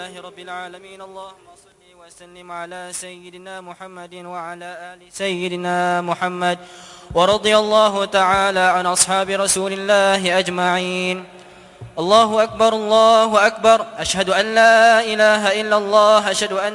لله رب العالمين. اللهم صل وسلم على سيدنا محمد وعلى آل سيدنا محمد، ورضي الله تعالى عن أصحاب رسول الله أجمعين. الله أكبر الله أكبر، أشهد أن لا إله إلا الله، أشهد أن